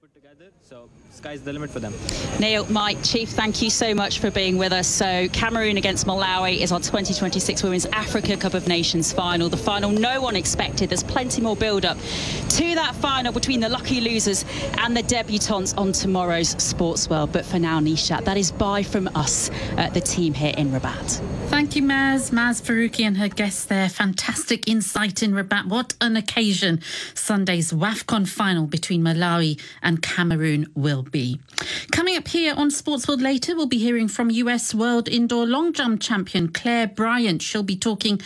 put together. So sky's the limit for them. Neil, Mike, Chief, thank you so much for being with us. So Cameroon against Malawi is our 2026 Women's Africa Cup of Nations final. The final no one expected. There's plenty more build-up to that final between the lucky losers and the debutantes on tomorrow's Sports World. But for now, Nishat, that is bye from us, the team here in Rabat. Thank you, Maz Faruqi and her guests there. Fantastic insight in Rabat. What an occasion Sunday's WAFCON final between Malawi and Cameroon will be. Coming up here on Sports World later, we'll be hearing from US World Indoor Long Jump champion Claire Bryant. She'll be talking